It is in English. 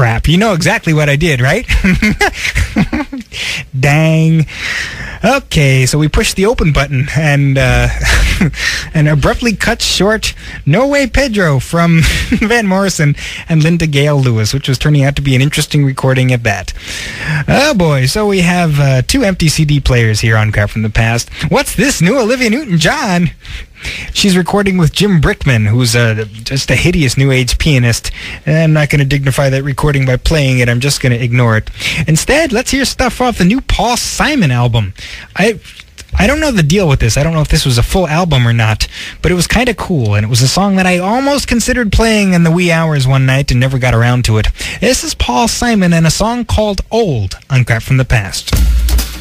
crap. You know exactly what I did, right? Dang. Okay, so we pushed the open button and and abruptly cut short No Way Pedro from Van Morrison and Linda Gale Lewis, which was turning out to be an interesting recording at that. Oh boy, so we have two empty CD players here on Crap from the Past. What's this new Olivia Newton-John? She's recording with Jim Brickman, who's just a hideous New Age pianist. And I'm not going to dignify that recording by playing it. I'm just going to ignore it. Instead, let's hear stuff off the new Paul Simon album. I don't know the deal with this. I don't know if this was a full album or not, but it was kind of cool, and it was a song that I almost considered playing in the wee hours one night and never got around to it. This is Paul Simon and a song called Old on Crap from the Past.